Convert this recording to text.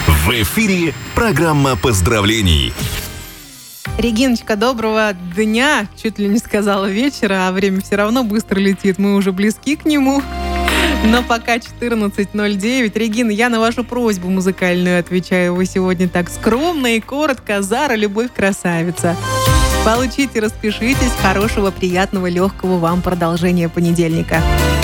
В эфире программа поздравлений. Региночка, доброго дня, чуть ли не сказала вечера, а время все равно быстро летит, мы уже близки к нему. Но пока 14:09. Регина, я на вашу просьбу музыкальную отвечаю. Вы сегодня так скромно и коротко. Зара, любовь, красавица. Получите, распишитесь. Хорошего, приятного, легкого вам продолжения понедельника.